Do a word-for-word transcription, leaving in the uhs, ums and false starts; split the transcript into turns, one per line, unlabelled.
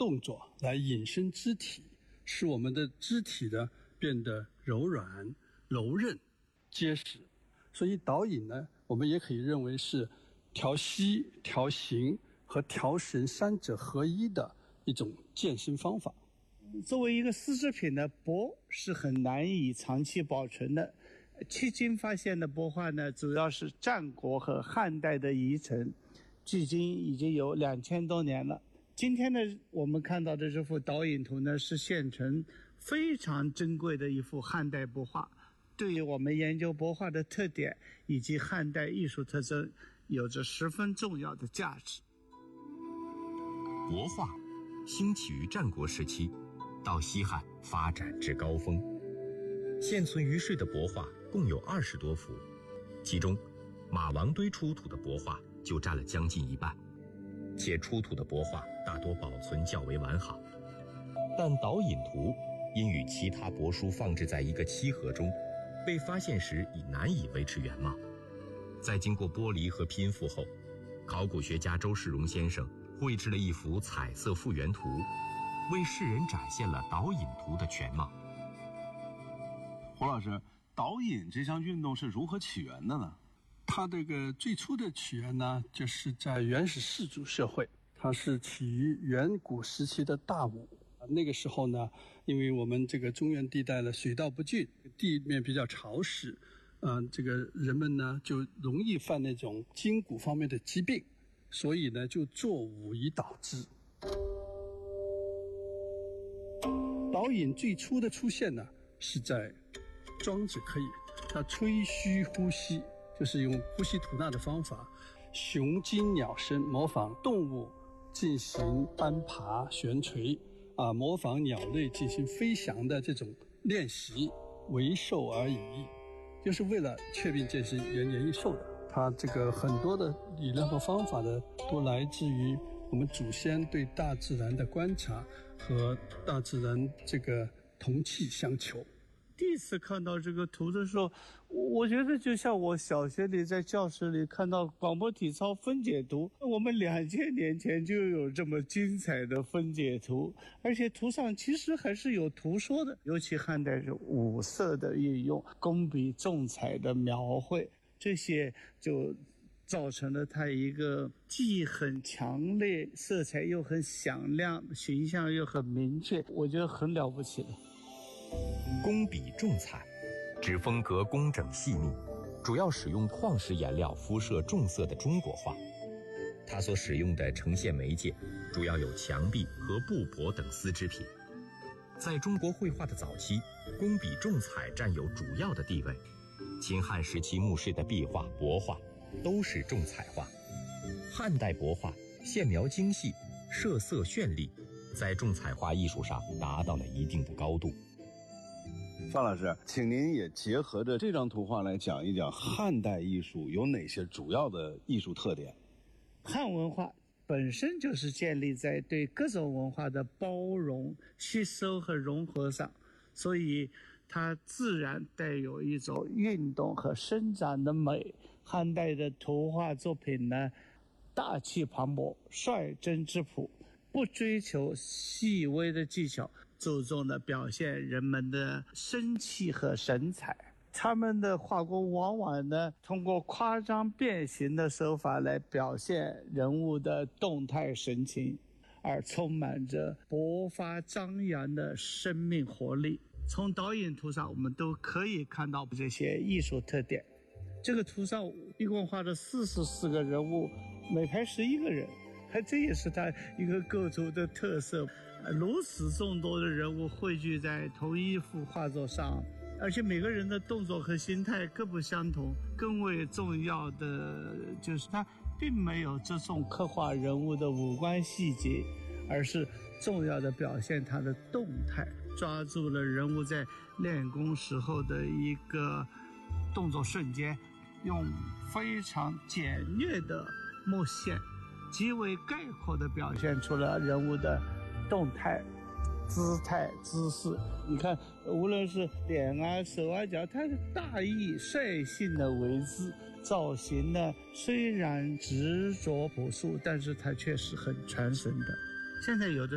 动作来引申肢体，使我们的肢体呢变得柔软、柔韧、结实。所以导引呢，我们也可以认为是调息、调形和调神三者合一的一种健身方法。
作为一个丝织品的帛是很难以长期保存的。迄今发现的帛画呢，主要是战国和汉代的遗存，距今已经有两千多年了。今天呢，我们看到的这幅导引图呢，是现存非常珍贵的一幅汉代帛画，对于我们研究帛画的特点以及汉代艺术特征有着十分重要的价值。
帛画兴起于战国时期，到西汉发展至高峰。现存于世的帛画共有二十多幅，其中马王堆出土的帛画就占了将近一半，且出土的帛画大多保存较为完好。但导引图因与其他帛书放置在一个漆盒中，被发现时已难以维持原貌。在经过剥离和拼复后，考古学家周世荣先生绘制了一幅彩色复原图，为世人展现了导引图的全貌。
胡老师，导引这项运动是如何起源的呢？
它这个最初的起源呢，就是在原始氏族社会，它是起于远古时期的大武。那个时候呢，因为我们这个中原地带的水道不均，地面比较潮湿，呃，这个人们呢就容易犯那种筋骨方面的疾病，所以呢就做武以导之。导引最初的出现呢，是在庄子可以，他吹嘘呼吸，就是用呼吸吐纳的方法，雄鸡鸟声，模仿动物进行攀爬悬垂啊，模仿鸟类进行飞翔的这种练习，为寿而已，就是为了确定这是延年益寿的。它这个很多的理论和方法呢，都来自于我们祖先对大自然的观察和大自然这个同气相求。
第一次看到这个图的时候，我觉得就像我小学里在教室里看到广播体操分解图，我们两千年前就有这么精彩的分解图，而且图上其实还是有图说的，尤其汉代是五色的运用，工笔重彩的描绘，这些就造成了它一个既很强烈，色彩又很响亮，形象又很明确，我觉得很了不起的。
工笔重彩指风格工整细密，主要使用矿石颜料敷设重色的中国画。它所使用的呈现媒介主要有墙壁和布帛等丝织品。在中国绘画的早期，工笔重彩占有主要的地位。秦汉时期墓室的壁画、帛画都是重彩画。汉代帛画线描精细，设色绚丽，在重彩画艺术上达到了一定的高度。
范老师，请您也结合着这张图画来讲一讲汉代艺术有哪些主要的艺术特点。
汉文化本身就是建立在对各种文化的包容、吸收和融合上，所以它自然带有一种运动和伸展的美。汉代的图画作品呢，大气磅礴，率真质朴，不追求细微的技巧，注重的表现人们的生气和神采。他们的画工往往呢，通过夸张变形的手法来表现人物的动态神情，而充满着勃发张扬的生命活力。从导引图上我们都可以看到这些艺术特点。这个图上一共画了四十四个人物，每排十一个人，这也是它一个构图的特色。如此众多的人物汇聚在同一幅画作上，而且每个人的动作和心态各不相同。更为重要的就是它并没有着重刻画人物的五官细节，而是重要的表现他的动态，抓住了人物在练功时候的一个动作瞬间，用非常简略的墨线极为概括地表现出了人物的动态、姿态、姿势。你看，无论是脸啊、手啊、脚，它的大意率性的为之，造型呢虽然执着朴素，但是它却是很传神的。现在有的